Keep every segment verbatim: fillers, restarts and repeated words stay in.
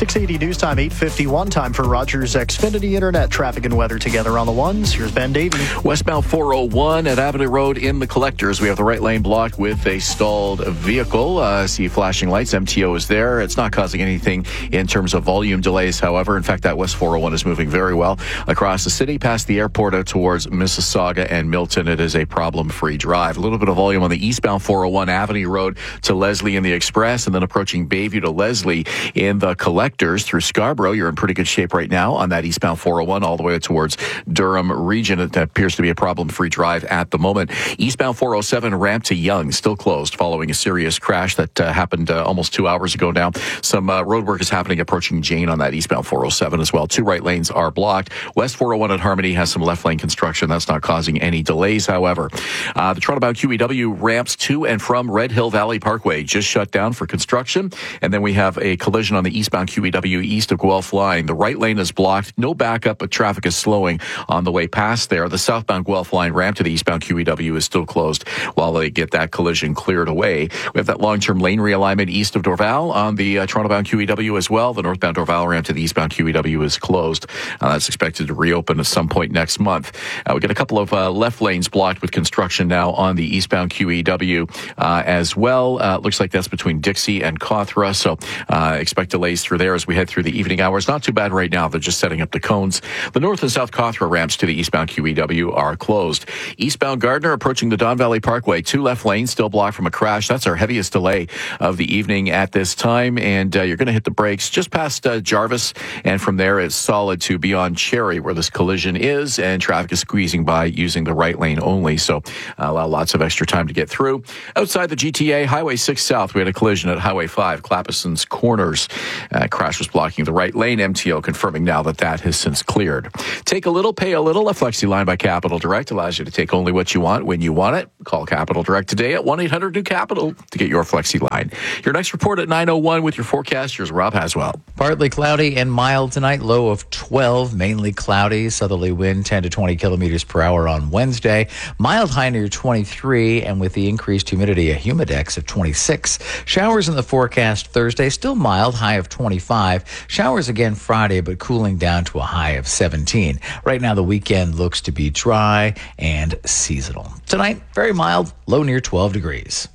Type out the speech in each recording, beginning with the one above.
six eighty News Time, eight fifty-one. Time for Rogers Xfinity Internet traffic and weather together on the ones. Here's Ben Davey. Westbound four oh one at Avenue Road in the Collectors. We have the right lane blocked with a stalled vehicle. Uh, see flashing lights. M T O is there. It's not causing anything in terms of volume delays, however. In fact, that West four oh one is moving very well across the city, past the airport out towards Mississauga and Milton. It is a problem-free drive. A little bit of volume on the eastbound four oh one Avenue Road to Leslie in the Express, and then approaching Bayview to Leslie in the Collectors through Scarborough. You're in pretty good shape right now on that eastbound four oh one all the way towards Durham region. It appears to be a problem-free drive at the moment. Eastbound four oh seven ramp to Yonge still closed following a serious crash that uh, happened uh, almost two hours ago now. Some uh, road work is happening approaching Jane on that eastbound four oh seven as well. Two right lanes are blocked. West four oh one at Harmony has some left lane construction. That's not causing any delays, however. Uh, the Toronto-bound Q E W ramps to and from Red Hill Valley Parkway just shut down for construction. And then we have a collision on the eastbound Q E W east of Guelph line. The right lane is blocked. No backup, but traffic is slowing on the way past there. The southbound Guelph line ramp to the eastbound Q E W is still closed while they get that collision cleared away. We have that long-term lane realignment east of Dorval on the uh, Toronto-bound Q E W as well. The northbound Dorval ramp to the eastbound Q E W is closed. Uh, that's expected to reopen at some point next month. Uh, we get a couple of uh, left lanes blocked with construction now on the eastbound Q E W uh, as well. Uh, looks like that's between Dixie and Cawthra, so uh, expect delays through there as we head through the evening hours. Not too bad right now. They're just setting up the cones. The north and south Cawthra ramps to the eastbound Q E W are closed. Eastbound Gardner approaching the Don Valley Parkway. Two left lanes still blocked from a crash. That's our heaviest delay of the evening at this time, and uh, you're going to hit the brakes just past uh, Jarvis, and from there it's solid to beyond Cherry where this collision is, and traffic is squeezing by using the right lane only, so uh, allow lots of extra time to get through. Outside the G T A, Highway six South, we had a collision at Highway five, Clapperson's Corners. Uh, crash was blocking the right lane. M T O confirming now that that has since cleared. Take a little, pay a little. A Flexi line by Capital Direct allows you to take only what you want when you want it. Call Capital Direct today at one eight hundred new capital to get your Flexi line. Your next report at nine oh one with your forecast. Here's Rob Haswell. Partly cloudy and mild tonight, low of twelve, mainly cloudy, southerly wind ten to twenty kilometers per hour on Wednesday, mild high near twenty-three, and with the increased humidity, a humidex of twenty-six. Showers in the forecast Thursday, still mild, high of twenty-five. Showers again Friday, but cooling down to a high of seventeen. Right now, the weekend looks to be dry and seasonal. Tonight, very mild, low near twelve degrees.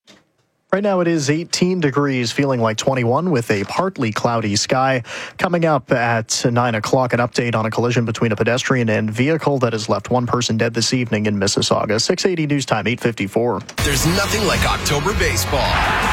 Right now it is eighteen degrees, feeling like twenty-one with a partly cloudy sky. Coming up at nine o'clock, an update on a collision between a pedestrian and vehicle that has left one person dead this evening in Mississauga. six eighty News Time, eight fifty-four. There's nothing like October baseball.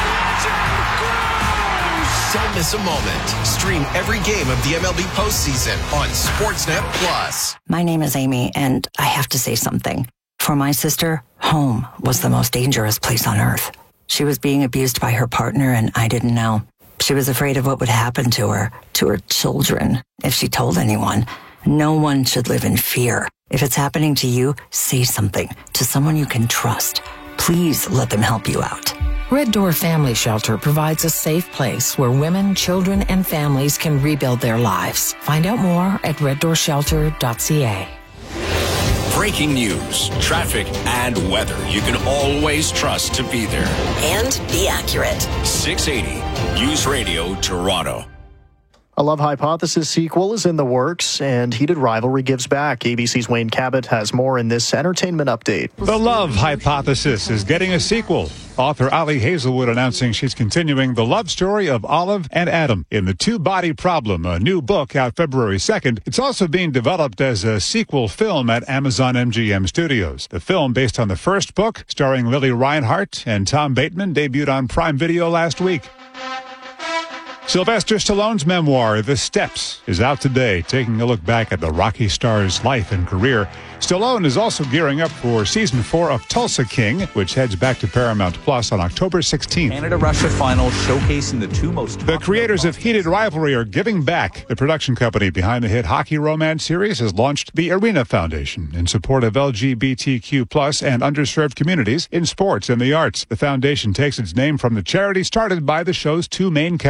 Don't miss a moment. Stream every game of the M L B postseason on Sportsnet Plus. My name is Amy, and I have to say something. For my sister, home was the most dangerous place on earth. She was being abused by her partner, and I didn't know. She was afraid of what would happen to her, to her children, if she told anyone. No one should live in fear. If it's happening to you, say something to someone you can trust. Please let them help you out. Red Door Family Shelter provides a safe place where women, children, and families can rebuild their lives. Find out more at red door shelter dot c a. Breaking news, traffic, and weather you can always trust to be there. And be accurate. six eighty News Radio Toronto. A Love Hypothesis sequel is in the works, and Heated Rivalry gives back. A B C's Wayne Cabot has more in this entertainment update. The Love Hypothesis is getting a sequel. Author Ali Hazelwood announcing she's continuing the love story of Olive and Adam in The Two-Body Problem, a new book out February second. It's also being developed as a sequel film at Amazon M G M Studios. The film, based on the first book, starring Lily Reinhart and Tom Bateman, debuted on Prime Video last week. Sylvester Stallone's memoir, The Steps, is out today, taking a look back at the Rocky star's life and career. Stallone is also gearing up for season four of Tulsa King, which heads back to Paramount Plus on October sixteenth. Canada-Russia final showcasing the two most... The creators of Heated Rivalry are giving back. The production company behind the hit hockey romance series has launched the Arena Foundation in support of L G B T Q plus and underserved communities in sports and the arts. The foundation takes its name from the charity started by the show's two main characters.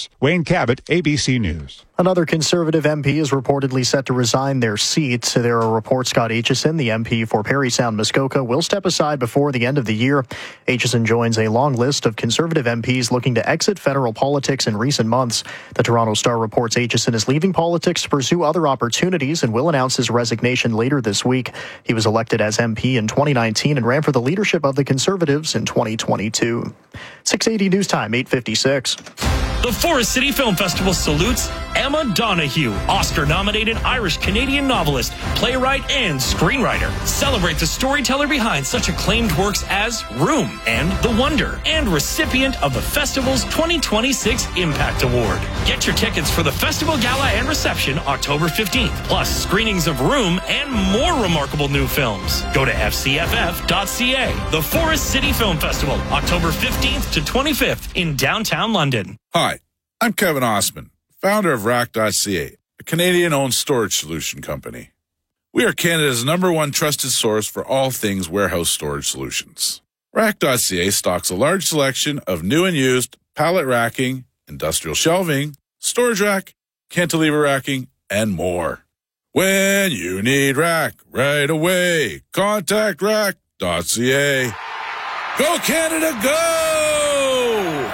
News. Wayne Cabot, A B C News. Another Conservative M P is reportedly set to resign their seat. There are reports Scott Aitchison, the M P for Parry Sound Muskoka, will step aside before the end of the year. Aitchison joins a long list of Conservative M Ps looking to exit federal politics in recent months. The Toronto Star reports Aitchison is leaving politics to pursue other opportunities and will announce his resignation later this week. He was elected as M P in twenty nineteen and ran for the leadership of the Conservatives in twenty twenty-two. six eighty News Time, eight fifty-six. The Forest City Film Festival salutes Emma Donoghue, Oscar-nominated Irish-Canadian novelist, playwright, and screenwriter. Celebrate the storyteller behind such acclaimed works as Room and The Wonder, and recipient of the festival's twenty twenty-six Impact Award. Get your tickets for the festival gala and reception October fifteenth, plus screenings of Room and more remarkable new films. Go to f c f f dot c a. The Forest City Film Festival, October fifteenth to twenty-fifth in downtown London. Hi, I'm Kevin Osman, founder of Rack dot c a, a Canadian-owned storage solution company. We are Canada's number one trusted source for all things warehouse storage solutions. Rack dot c a stocks a large selection of new and used pallet racking, industrial shelving, storage rack, cantilever racking, and more. When you need rack right away, contact Rack dot c a. Go Canada, go!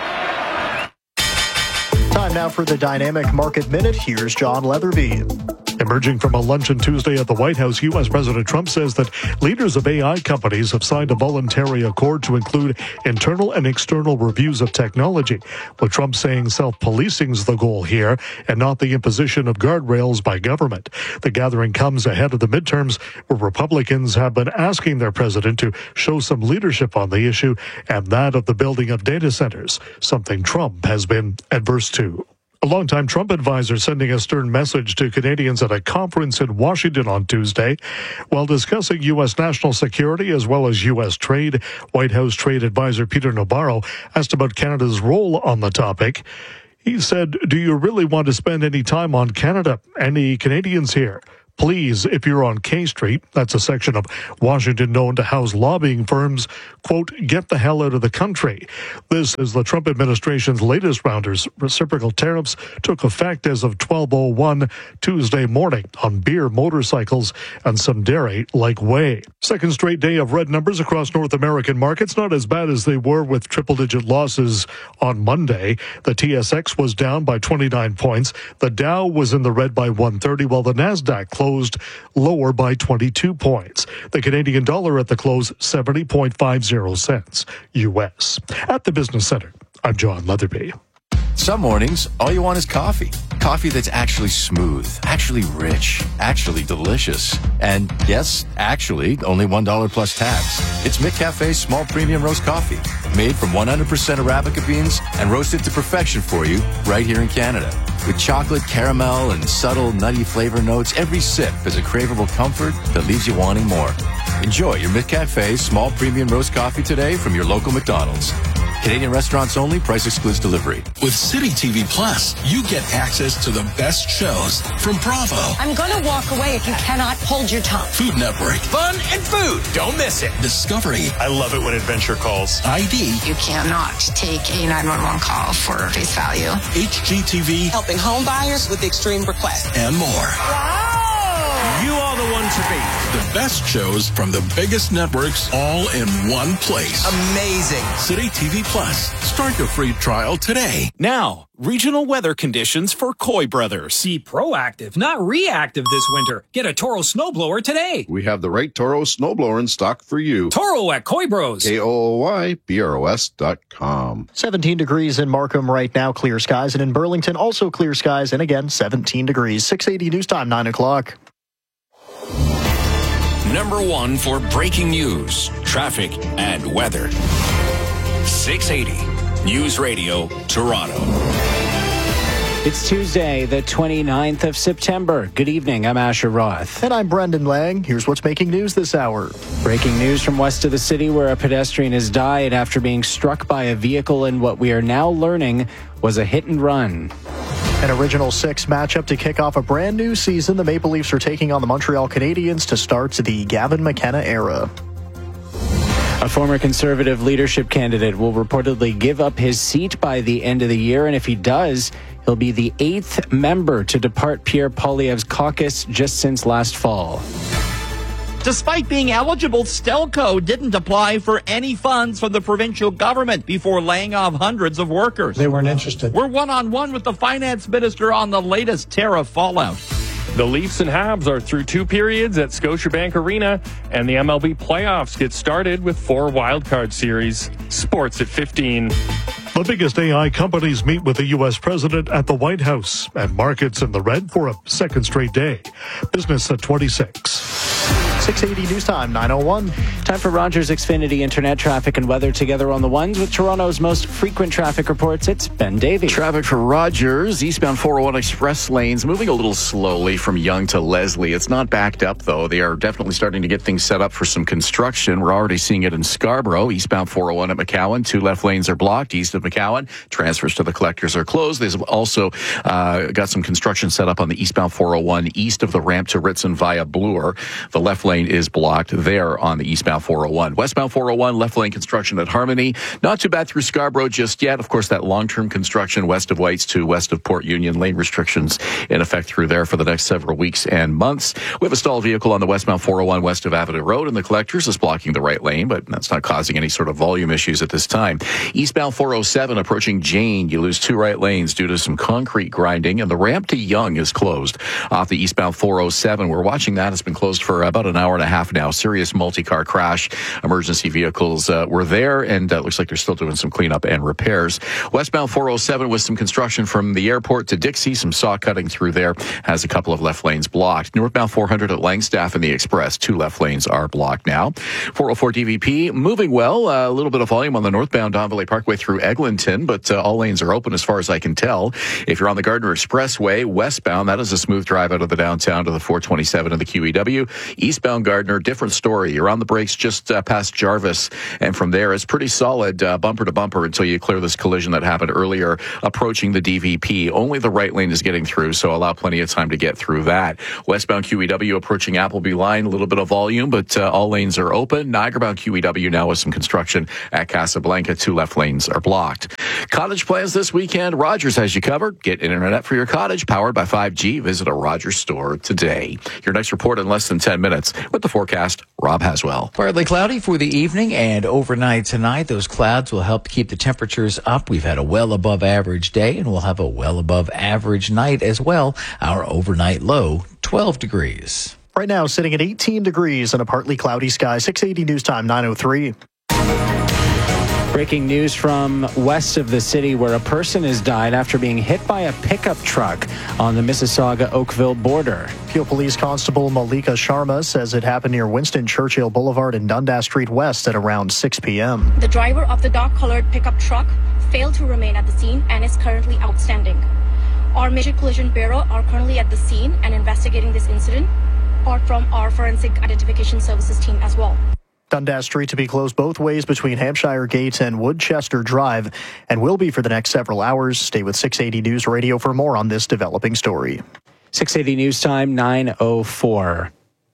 Time now for the Dynamic Market Minute. Here's John Leatherby. Emerging from a luncheon Tuesday at the White House, U S President Trump says that leaders of A I companies have signed a voluntary accord to include internal and external reviews of technology, with Trump saying self-policing is the goal here and not the imposition of guardrails by government. The gathering comes ahead of the midterms, where Republicans have been asking their president to show some leadership on the issue and that of the building of data centers, something Trump has been adverse to. A longtime Trump advisor sending a stern message to Canadians at a conference in Washington on Tuesday. While discussing U S national security as well as U S trade, White House trade advisor Peter Navarro asked about Canada's role on the topic. He said, "Do you really want to spend any time on Canada? Any Canadians here? Please, if you're on K Street," that's a section of Washington known to house lobbying firms, quote, "get the hell out of the country." This is the Trump administration's latest rounders. Reciprocal tariffs took effect as of twelve oh one Tuesday morning on beer, motorcycles, and some dairy like whey. Second straight day of red numbers across North American markets, not as bad as they were with triple-digit losses on Monday. The T S X was down by twenty-nine points. The Dow was in the red by one thirty, while the NASDAQ closed lower by twenty-two points. The Canadian dollar at the close, seventy point five zero cents U S. At the Business Center, I'm John Leatherby. Some mornings, all you want is coffee. Coffee that's actually smooth, actually rich, actually delicious. And yes, actually, only one dollar plus tax. It's McCafe's small premium roast coffee, made from one hundred percent Arabica beans and roasted to perfection for you right here in Canada. With chocolate, caramel, and subtle nutty flavor notes, every sip is a craveable comfort that leaves you wanting more. Enjoy your McCafe small premium roast coffee today from your local McDonald's. Canadian restaurants only. Price excludes delivery. With City T V Plus, you get access to the best shows from Bravo. I'm going to walk away if you cannot hold your tongue. Food Network. Fun and food. Don't miss it. Discovery. I love it when Adventure calls. I D. You cannot take a nine one one call for face value. H G T V. Helping home buyers with extreme requests. And more. Wow. You are the one to beat. The best shows from the biggest networks all in one place. Amazing. City T V Plus. Start your free trial today. Now, regional weather conditions for Coy Brothers. Be proactive, not reactive this winter. Get a Toro snowblower today. We have the right Toro snowblower in stock for you. Toro at Coy Bros. K O O Y B R O S dot com. seventeen degrees in Markham right now, clear skies. And in Burlington, also clear skies. And again, seventeen degrees. six eighty News Time, nine o'clock. Number one for breaking news, traffic, and weather. six eighty News Radio, Toronto. It's Tuesday, the twenty-ninth of September. Good evening, I'm Asher Roth. And I'm Brendan Lang. Here's what's making news this hour. Breaking news from west of the city, where a pedestrian has died after being struck by a vehicle in what we are now learning was a hit and run. An Original Six matchup to kick off a brand new season. The Maple Leafs are taking on the Montreal Canadiens to start the Gavin McKenna era. A former Conservative leadership candidate will reportedly give up his seat by the end of the year, and if he does, he'll be the eighth member to depart Pierre Poilievre's caucus just since last fall. Despite being eligible, Stelco didn't apply for any funds from the provincial government before laying off hundreds of workers. They weren't interested. We're one-on-one with the finance minister on the latest tariff fallout. The Leafs and Habs are through two periods at Scotiabank Arena, and the M L B playoffs get started with four wildcard series. Sports at fifteen. The biggest A I companies meet with the U S president at the White House, and markets in the red for a second straight day. Business at twenty-six. six eighty News Time, nine oh one. Time for Rogers Xfinity Internet traffic and weather together on the ones with Toronto's most frequent traffic reports. It's Ben Davey. Traffic for Rogers, eastbound four oh one express lanes moving a little slowly from Yonge to Leslie. It's not backed up, though. They are definitely starting to get things set up for some construction. We're already seeing it in Scarborough, eastbound four oh one at McCowan. Two left lanes are blocked east of McCowan. Transfers to the collectors are closed. There's also uh, got some construction set up on the eastbound four oh one east of the ramp to Ritson via Bloor. The left lane is blocked there on the eastbound four oh one. Westbound four oh one, left lane construction at Harmony. Not too bad through Scarborough just yet. Of course, that long-term construction west of Whites to west of Port Union. Lane restrictions in effect through there for the next several weeks and months. We have a stalled vehicle on the westbound four oh one west of Avenue Road, and the collectors is blocking the right lane, but that's not causing any sort of volume issues at this time. Eastbound four oh seven approaching Jane. You lose two right lanes due to some concrete grinding, and the ramp to Yonge is closed off the eastbound four oh seven. We're watching that. It's been closed for about an hour and a half now. Serious multi-car crash. Emergency vehicles uh, were there, and uh, looks like they're still doing some cleanup and repairs. Westbound four oh seven with some construction from the airport to Dixie. Some saw cutting through there has a couple of left lanes blocked. Northbound four hundred at Langstaff and the Express. Two left lanes are blocked now. four oh four D V P moving well. Uh, a little bit of volume on the northbound Don Valley Parkway through Eglinton, but uh, all lanes are open as far as I can tell. If you're on the Gardner Expressway westbound, that is a smooth drive out of the downtown to the four twenty-seven and the Q E W. Eastbound Gardner, different story. You're on the brakes just uh, past Jarvis, and from there it's pretty solid uh, bumper to bumper until you clear this collision that happened earlier approaching the D V P. Only the right lane is getting through, so allow plenty of time to get through that. Westbound Q E W approaching Appleby Line, a little bit of volume, but uh, all lanes are open. Niagara-bound Q E W now with some construction at Casablanca. Two left lanes are blocked. Cottage plans this weekend. Rogers has you covered. Get internet for your cottage powered by five G. Visit a Rogers store today. Your next report in less than ten minutes with the forecast. Rob Haswell. Partly cloudy for the evening and overnight tonight. Those clouds will help keep the temperatures up. We've had a well above average day, and we'll have a well above average night as well. Our overnight low, twelve degrees. Right now, sitting at eighteen degrees in a partly cloudy sky. six eighty News Time, nine oh three. Breaking news from west of the city, where a person has died after being hit by a pickup truck on the Mississauga-Oakville border. Peel Police Constable Malika Sharma says it happened near Winston Churchill Boulevard and Dundas Street West at around six p.m. The driver of the dark-colored pickup truck failed to remain at the scene and is currently outstanding. Our Major Collision Bureau are currently at the scene and investigating this incident, apart from our Forensic Identification Services team as well. Dundas Street to be closed both ways between Hampshire Gate and Woodchester Drive, and will be for the next several hours. Stay with six eighty News Radio for more on this developing story. six eighty News Time, nine oh four.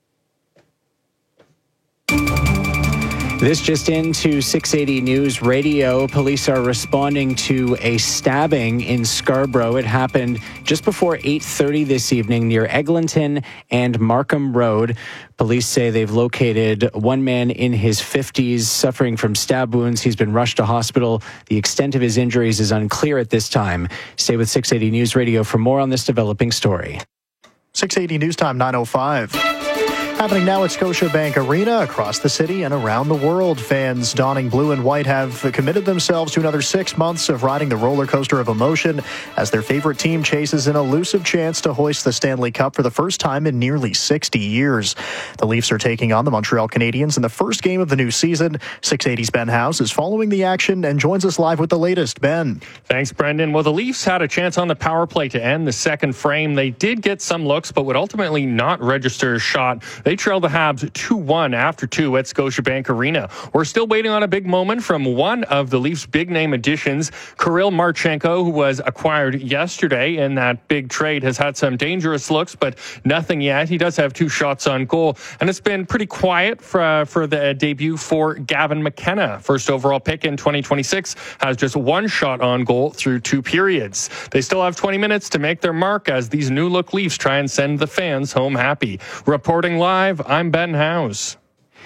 This just into six eighty News Radio. Police are responding to a stabbing in Scarborough. It happened just before eight thirty this evening near Eglinton and Markham Road. Police say they've located one man in his fifties suffering from stab wounds. He's been rushed to hospital. The extent of his injuries is unclear at this time. Stay with six eighty News Radio for more on this developing story. six eighty News Time, nine oh five. Happening now at Scotiabank Arena, across the city and around the world. Fans donning blue and white have committed themselves to another six months of riding the roller coaster of emotion as their favorite team chases an elusive chance to hoist the Stanley Cup for the first time in nearly sixty years. The Leafs are taking on the Montreal Canadiens in the first game of the new season. six eighty's Ben House is following the action and joins us live with the latest. Ben. Thanks, Brendan. Well, the Leafs had a chance on the power play to end the second frame. They did get some looks, but would ultimately not register a shot They trailed the Habs two one after two at Scotiabank Arena. We're still waiting on a big moment from one of the Leafs' big-name additions. Kirill Marchenko, who was acquired yesterday in that big trade, has had some dangerous looks, but nothing yet. He does have two shots on goal, and it's been pretty quiet for, uh, for the debut for Gavin McKenna. First overall pick in twenty twenty-six, has just one shot on goal through two periods. They still have twenty minutes to make their mark as these new-look Leafs try and send the fans home happy. Reporting live, I'm Ben Howes.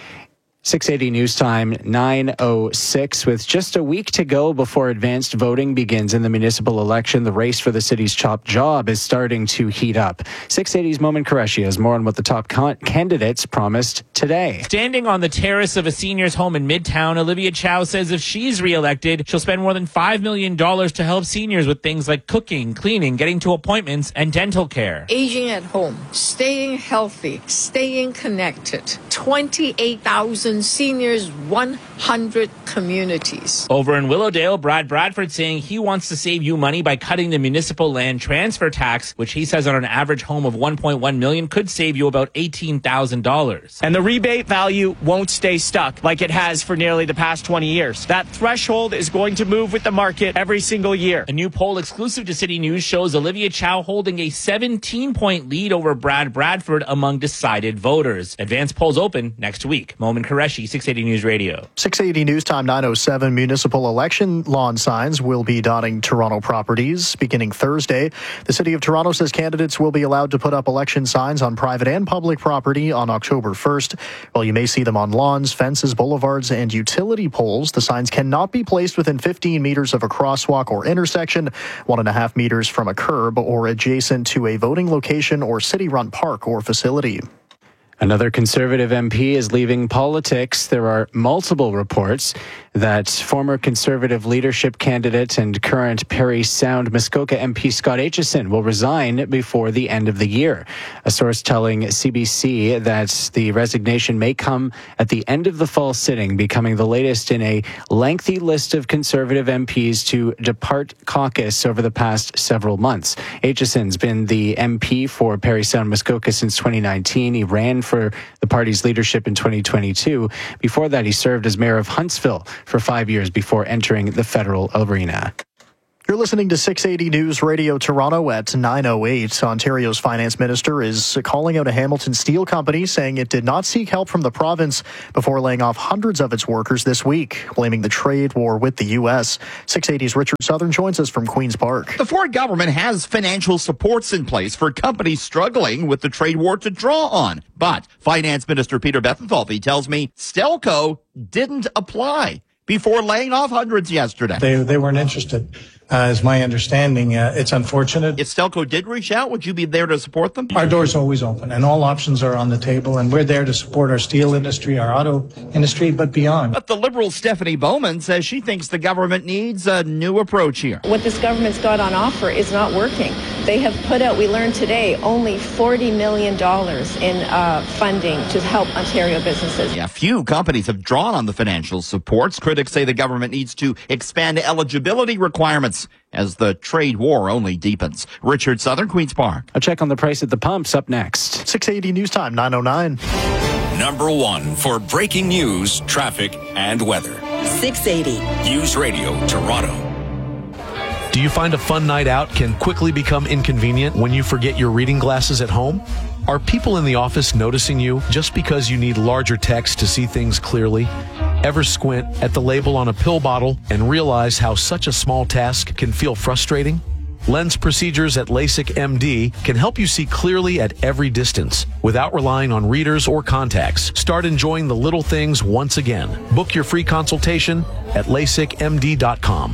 six eighty News Time, nine oh six. With just a week to go before advanced voting begins in the municipal election, the race for the city's top job is starting to heat up. six eighty's Momin Qureshi has more on what the top con- candidates promised today. Standing on the terrace of a senior's home in Midtown, Olivia Chow says if she's reelected, she'll spend more than five million dollars to help seniors with things like cooking, cleaning, getting to appointments, and dental care. Aging at home, staying healthy, staying connected. twenty-eight thousand seniors, one hundred communities. Over in Willowdale, Brad Bradford saying he wants to save you money by cutting the municipal land transfer tax, which he says on an average home of one point one million dollars could save you about eighteen thousand dollars. And the rebate value won't stay stuck like it has for nearly the past twenty years. That threshold is going to move with the market every single year. A new poll exclusive to City News shows Olivia Chow holding a seventeen-point lead over Brad Bradford among decided voters. Advanced polls open next week. Momin Qureshi, six eighty News Radio. six eighty News Time, nine oh seven. Municipal election lawn signs will be dotting Toronto properties beginning Thursday. The City of Toronto says candidates will be allowed to put up election signs on private and public property on October first. While you may see them on lawns, fences, boulevards, and utility poles, the signs cannot be placed within fifteen meters of a crosswalk or intersection, one and a half meters from a curb, or adjacent to a voting location or city-run park or facility. Another Conservative M P is leaving politics. There are multiple reports that former Conservative leadership candidate and current Parry Sound Muskoka M P Scott Aitchison will resign before the end of the year. A source telling C B C that the resignation may come at the end of the fall sitting, becoming the latest in a lengthy list of Conservative M Ps to depart caucus over the past several months. Aitchison's been the M P for Parry Sound Muskoka since twenty nineteen. He ran for the party's leadership in twenty twenty-two. Before that, he served as mayor of Huntsville for five years before entering the federal arena. You're listening to six eighty News Radio Toronto at nine oh eight. Ontario's finance minister is calling out a Hamilton Steel company, saying it did not seek help from the province before laying off hundreds of its workers this week, blaming the trade war with the U S. six eighty's Richard Southern joins us from Queen's Park. The Ford government has financial supports in place for companies struggling with the trade war to draw on. But Finance Minister Peter Bethlenfalvy tells me Stelco didn't apply before laying off hundreds yesterday. They, they weren't interested. Uh, is my understanding. Uh, it's unfortunate. If Stelco did reach out, would you be there to support them? Our door's always open, and all options are on the table, and we're there to support our steel industry, our auto industry, but beyond. But the Liberal Stephanie Bowman says she thinks the government needs a new approach here. What this government's got on offer is not working. They have put out, we learned today, only forty million dollars in uh, funding to help Ontario businesses. Yeah, few companies have drawn on the financial supports. Critics say the government needs to expand eligibility requirements as the trade war only deepens. Richard Southern, Queen's Park. A check on the price at the pumps up next. six eighty News Time, nine oh nine. Number one for breaking news, traffic, and weather. six eighty News Radio Toronto. Do you find a fun night out can quickly become inconvenient when you forget your reading glasses at home? Are people in the office noticing you just because you need larger text to see things clearly? Ever squint at the label on a pill bottle and realize how such a small task can feel frustrating? Lens procedures at LASIK M D can help you see clearly at every distance without relying on readers or contacts. Start enjoying the little things once again. Book your free consultation at lasik m d dot com.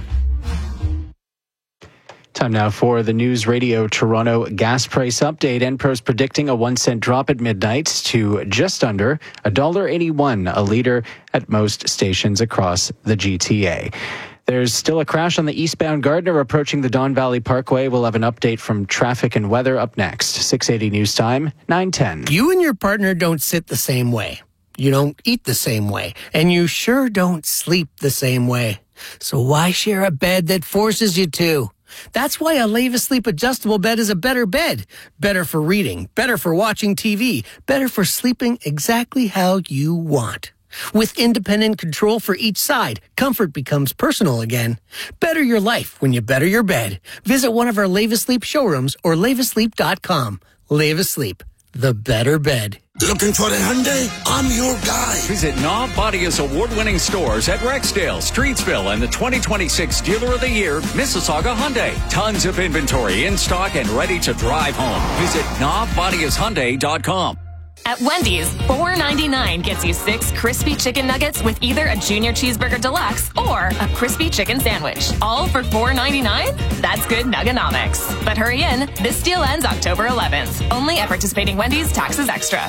Time now for the News Radio Toronto gas price update. Enpro's predicting a one cent drop at midnight to just under one dollar eighty-one a litre at most stations across the G T A. There's still a crash on the eastbound Gardiner approaching the Don Valley Parkway. We'll have an update from traffic and weather up next. six eighty News Time, nine ten. You and your partner don't sit the same way. You don't eat the same way. And you sure don't sleep the same way. So why share a bed that forces you to? That's why a Leva Sleep adjustable bed is a better bed. Better for reading, better for watching T V, better for sleeping exactly how you want. With independent control for each side, comfort becomes personal again. Better your life when you better your bed. Visit one of our Leva Sleep showrooms or leva sleep dot com. Leva Sleep, the better bed. Looking for a Hyundai? I'm your guy. Visit Knob Bodia's award-winning stores at Rexdale, Streetsville, and the twenty twenty-six Dealer of the Year, Mississauga Hyundai. Tons of inventory in stock and ready to drive home. Visit knob bodias hyundai dot com. At Wendy's, four ninety-nine gets you six crispy chicken nuggets with either a Junior Cheeseburger Deluxe or a crispy chicken sandwich. All for four ninety-nine? That's good nuggonomics. But hurry in, this deal ends October eleventh. Only at participating Wendy's, taxes extra.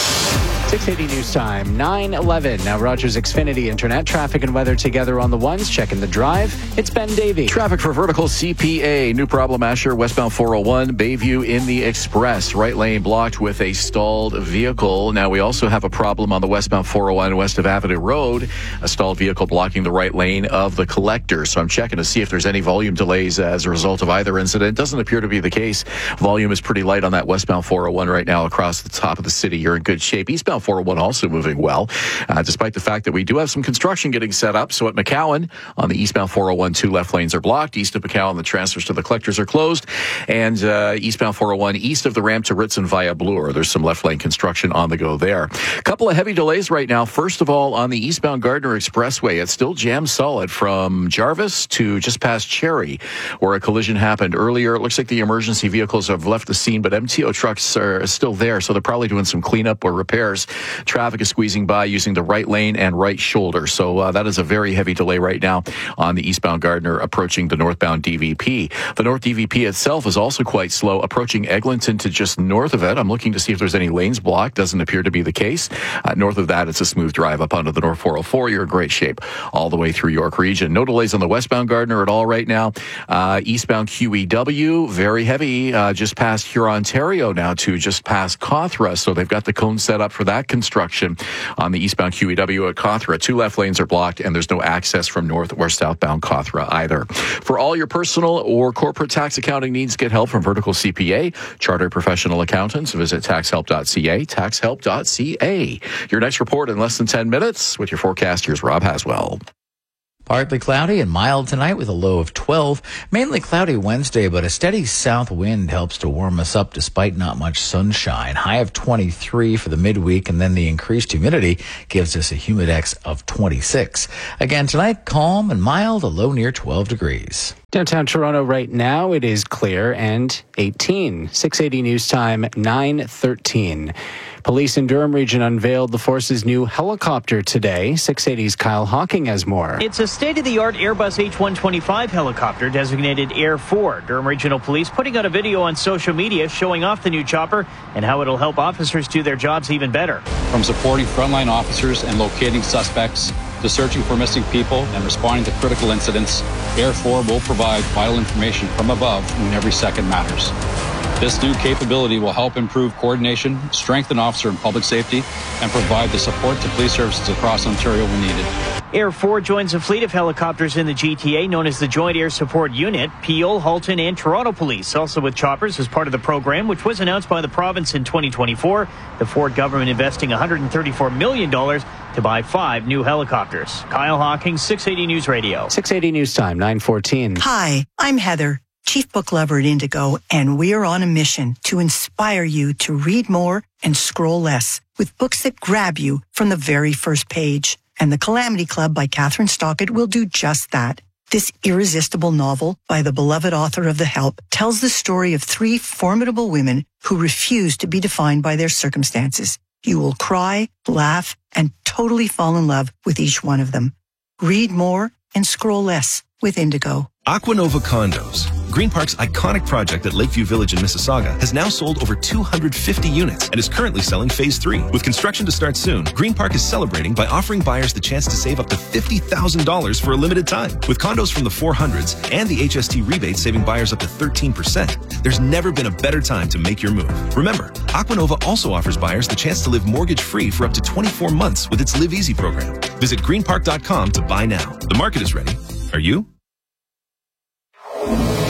six eighty News Time, nine eleven. Now Rogers Xfinity Internet, traffic and weather together on the ones. Checking the drive. It's Ben Davey. Traffic for vertical C P A. New problem, Asher, westbound four oh one, Bayview in the Express. Right lane blocked with a stalled vehicle. Now we also have a problem on the westbound four oh one west of Avenue Road. A stalled vehicle blocking the right lane of the collector. So I'm checking to see if there's any volume delays as a result of either incident. Doesn't appear to be the case. Volume is pretty light on that westbound four oh one right now across the top of the city. You're in good shape. Eastbound four oh one also moving well, uh, despite the fact that we do have some construction getting set up. So at McCowan, on the eastbound four oh one, two left lanes are blocked. East of McCowan, the transfers to the collectors are closed. And uh, eastbound four oh one, east of the ramp to Ritson via Bloor, there's some left lane construction on the go there. A couple of heavy delays right now. First of all, on the eastbound Gardner Expressway, it's still jammed solid from Jarvis to just past Cherry, where a collision happened earlier. It looks like the emergency vehicles have left the scene, but M T O trucks are still there, so they're probably doing some cleanup or repairs. Traffic is squeezing by using the right lane and right shoulder. So uh, that is a very heavy delay right now on the eastbound Gardner approaching the northbound D V P. The north D V P itself is also quite slow, approaching Eglinton to just north of it. I'm looking to see if there's any lanes blocked. Doesn't appear to be the case. Uh, north of that, it's a smooth drive up onto the North four oh four. You're in great shape all the way through York Region. No delays on the westbound Gardner at all right now. Uh, eastbound Q E W, very heavy, uh, just past Hurontario now to just past Cawthra. So they've got the cone set up for that construction on the eastbound Q E W at Cawthra. Two left lanes are blocked, and there's no access from north or southbound Cawthra either. For all your personal or corporate tax accounting needs, get help from Vertical C P A, Chartered Professional Accountants. Visit tax help dot c a, tax help dot c a. Your next report in less than ten minutes with your forecast. Here's Rob Haswell. Partly cloudy and mild tonight with a low of twelve. Mainly cloudy Wednesday, but a steady south wind helps to warm us up despite not much sunshine. High of twenty-three for the midweek, and then the increased humidity gives us a humidex of twenty-six. Again tonight, calm and mild, a low near twelve degrees. Downtown Toronto right now, it is clear and eighteen. six eighty News Time, nine thirteen. Police in Durham Region unveiled the force's new helicopter today. six eighty's Kyle Hawking has more. It's a state-of-the-art Airbus H one twenty-five helicopter designated Air four. Durham Regional Police putting out a video on social media showing off the new chopper and how it'll help officers do their jobs even better. From supporting frontline officers and locating suspects to searching for missing people and responding to critical incidents, Air four will provide vital information from above when every second matters. This new capability will help improve coordination, strengthen officer and public safety, and provide the support to police services across Ontario when needed. Air four joins a fleet of helicopters in the G T A known as the Joint Air Support Unit. Peel, Halton, and Toronto Police also with choppers as part of the program, which was announced by the province in twenty twenty-four. The Ford government investing one hundred thirty-four million dollars to buy five new helicopters. Kyle Hawking, six eighty News Radio. six eighty News Time, nine fourteen. Hi, I'm Heather, Chief Book Lover at Indigo, and we are on a mission to inspire you to read more and scroll less with books that grab you from the very first page. And The Calamity Club by Catherine Stockett will do just that. This irresistible novel by the beloved author of The Help tells the story of three formidable women who refuse to be defined by their circumstances. You will cry, laugh, and totally fall in love with each one of them. Read more and scroll less with Indigo. Aquanova Condos, Green Park's iconic project at Lakeview Village in Mississauga, has now sold over two hundred fifty units and is currently selling phase three. With construction to start soon, Green Park is celebrating by offering buyers the chance to save up to fifty thousand dollars for a limited time. With condos from the four hundreds and the H S T rebate saving buyers up to thirteen percent, there's never been a better time to make your move. Remember, Aquanova also offers buyers the chance to live mortgage-free for up to twenty-four months with its Live Easy program. Visit green park dot com to buy now. The market is ready. Are you?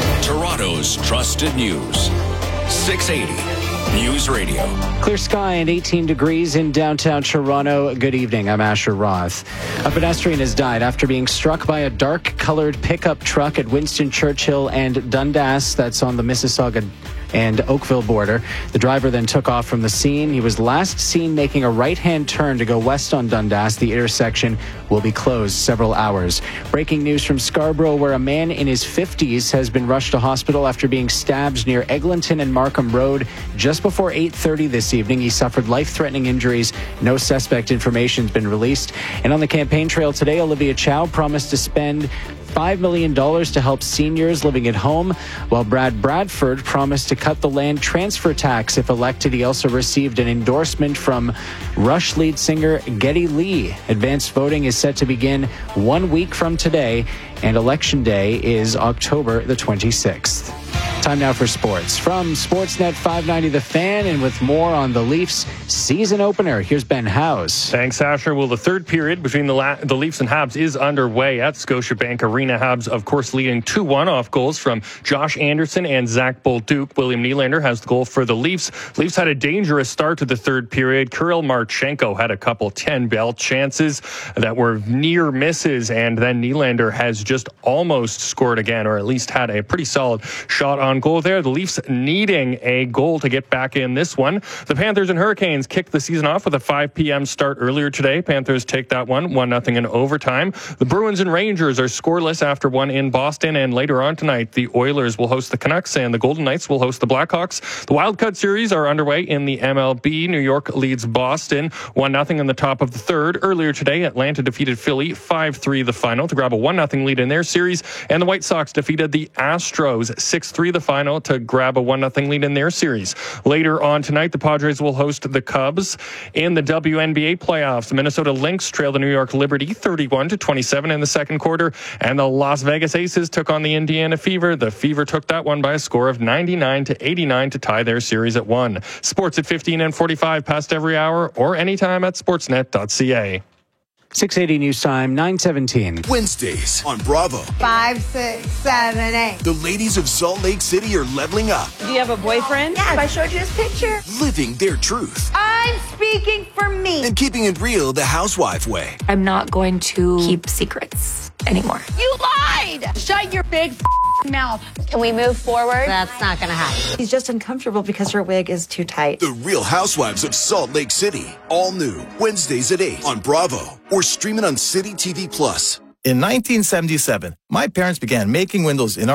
Toronto's trusted news. six eighty News Radio. Clear sky and eighteen degrees in downtown Toronto. Good evening. I'm Asher Roth. A pedestrian has died after being struck by a dark-colored pickup truck at Winston Churchill and Dundas. That's on the Mississauga and Oakville border. The driver then took off from the scene. He was last seen making a right-hand turn to go west on Dundas. The intersection will be closed several hours. Breaking news from Scarborough, where a man in his fifties has been rushed to hospital after being stabbed near Eglinton and Markham Road just before eight thirty this evening. He suffered life-threatening injuries. No suspect information has been released. And on the campaign trail today, Olivia Chow promised to spend five million dollars to help seniors living at home, while Brad Bradford promised to cut the land transfer tax if elected. He also received an endorsement from Rush lead singer Geddy Lee. Advanced voting is set to begin one week from today, and Election Day is October the twenty-sixth. Time now for sports. From Sportsnet five ninety The Fan, and with more on the Leafs season opener, here's Ben Howes. Thanks, Asher. Well, the third period between the, La- the Leafs and Habs is underway at Scotiabank Arena. Habs, of course, leading two one off goals from Josh Anderson and Zach Bolduc. William Nylander has the goal for the Leafs. Leafs had a dangerous start to the third period. Kirill Marchenko had a couple ten-bell chances that were near misses, and then Nylander has just almost scored again, or at least had a pretty solid shot on On goal there. The Leafs needing a goal to get back in this one. The Panthers and Hurricanes kicked the season off with a five p.m. start earlier today. Panthers take that one, one nothing in overtime. The Bruins and Rangers are scoreless after one in Boston, and later on tonight, the Oilers will host the Canucks and the Golden Knights will host the Blackhawks. The Wildcard series are underway in the M L B. New York leads Boston one nothing in the top of the third. Earlier today, Atlanta defeated Philly five three the final to grab a one nothing lead in their series, and the White Sox defeated the Astros six three the final to grab a one nothing lead in their series. Later on tonight, the Padres will host the Cubs. In the W N B A playoffs, the Minnesota Lynx trail the New York Liberty thirty-one to twenty-seven in the second quarter, and the Las Vegas Aces took on the Indiana Fever. The Fever took that one by a score of ninety-nine to eighty-nine to tie their series at one. Sports at fifteen and forty-five past every hour or anytime at sportsnet dot c a. six eighty News Time, nine seventeen. Wednesdays on Bravo. Five, six, seven, eight. The ladies of Salt Lake City are leveling up. Do you have a boyfriend? Yes, I showed you his picture. Living their truth. I'm speaking for me. And keeping it real the housewife way. I'm not going to keep secrets anymore. You lied! Shut your big mouth. Can we move forward? That's not going to happen. He's just uncomfortable because her wig is too tight. The Real Housewives of Salt Lake City. All new. Wednesdays at eight on Bravo. Or streaming on City T V Plus. In nineteen seventy-seven, my parents began making windows in our